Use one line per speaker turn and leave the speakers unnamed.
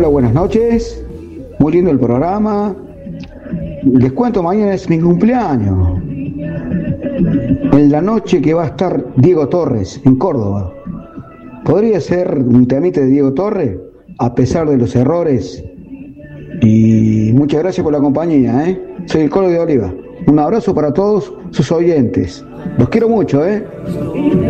Hola, buenas noches. Muy lindo el programa. Les cuento, mañana es mi cumpleaños. En la noche que va a estar Diego Torres en Córdoba. ¿Podría ser un temite de Diego Torres? A pesar de los errores. Y muchas gracias por la compañía, ¿eh? Soy el Colo de Oliva. Un abrazo para todos sus oyentes. Los quiero mucho, ¿eh?